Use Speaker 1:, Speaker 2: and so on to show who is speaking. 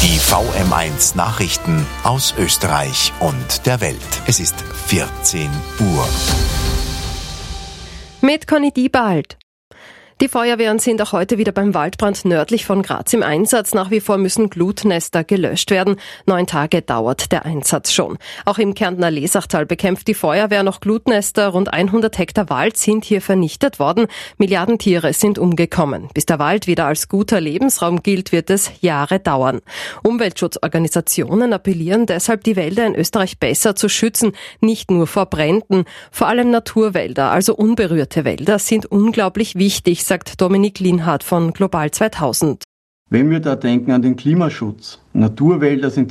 Speaker 1: Die VM1 Nachrichten aus Österreich und der Welt. Es ist 14 Uhr.
Speaker 2: Mit Conny Diebald. Die Feuerwehren sind auch heute wieder beim Waldbrand nördlich von Graz im Einsatz. Nach wie vor müssen Glutnester gelöscht werden. 9 Tage dauert der Einsatz schon. Auch im Kärntner Lesachtal bekämpft die Feuerwehr noch Glutnester. Rund 100 Hektar Wald sind hier vernichtet worden. Milliarden Tiere sind umgekommen. Bis der Wald wieder als guter Lebensraum gilt, wird es Jahre dauern. Umweltschutzorganisationen appellieren deshalb, die Wälder in Österreich besser zu schützen. Nicht nur vor Bränden. Vor allem Naturwälder, also unberührte Wälder, sind unglaublich wichtig, sagt Dominik Lienhardt von Global 2000.
Speaker 3: Wenn wir da denken an den Klimaschutz, Naturwälder sind